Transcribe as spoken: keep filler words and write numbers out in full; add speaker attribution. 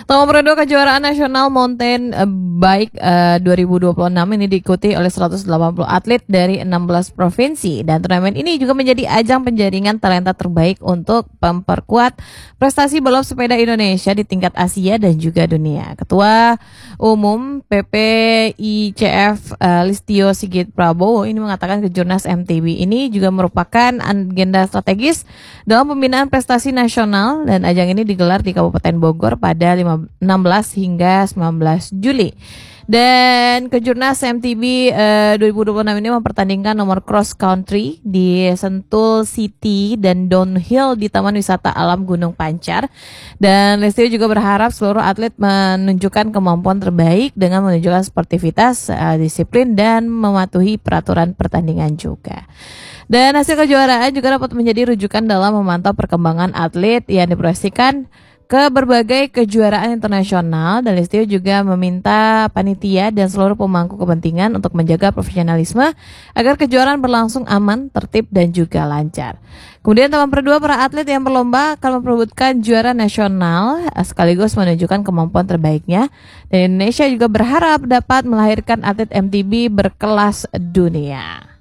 Speaker 1: Nomor kedua, kejuaraan nasional mountain bike uh, dua ribu dua puluh enam ini diikuti oleh seratus delapan puluh atlet dari enam belas provinsi, dan turnamen ini juga menjadi ajang penjaringan talenta terbaik untuk memperkuat prestasi balap sepeda Indonesia di tingkat Asia dan juga dunia. Ketua Umum P P I C F uh, Listio Sigit Prabowo ini mengatakan Kejurnas M T B ini juga merupakan agenda strategis dalam pembinaan prestasi nasional, dan ajang ini digelar di Kabupaten Bogor pada enam belas hingga sembilan belas Juli. Dan Kejurnas M T B uh, dua ribu dua puluh enam ini mempertandingkan nomor cross country di Sentul City dan downhill di Taman Wisata Alam Gunung Pancar. Dan Lestio juga berharap seluruh atlet menunjukkan kemampuan terbaik dengan menunjukkan sportivitas, uh, disiplin, dan mematuhi peraturan pertandingan juga. Dan hasil kejuaraan juga dapat menjadi rujukan dalam memantau perkembangan atlet yang diproyeksikan ke berbagai kejuaraan internasional. Dan Listio juga meminta panitia dan seluruh pemangku kepentingan untuk menjaga profesionalisme agar kejuaraan berlangsung aman, tertib, dan juga lancar. Kemudian nomor kedua, para atlet yang berlomba akan memperebutkan juara nasional sekaligus menunjukkan kemampuan terbaiknya. Dan Indonesia juga berharap dapat melahirkan atlet M T B berkelas dunia.